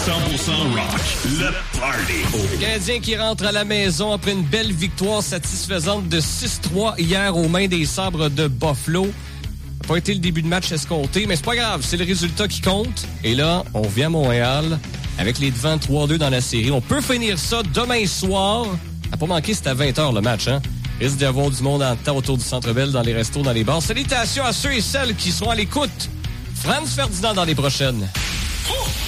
rock, le party. Le Canadien qui rentre à la maison après une belle victoire satisfaisante de 6-3 hier aux mains des Sabres de Buffalo. Ça n'a pas été le début de match escompté, mais c'est pas grave, c'est le résultat qui compte. Et là, on vient à Montréal avec les devants 3-2 dans la série. On peut finir ça demain soir. Ça n'a pas manqué, c'est à 20h le match, hein? Risque d'y avoir du monde en temps autour du Centre Bell, dans les restos, dans les bars. Salutations à ceux et celles qui seront à l'écoute. Franz Ferdinand dans les prochaines.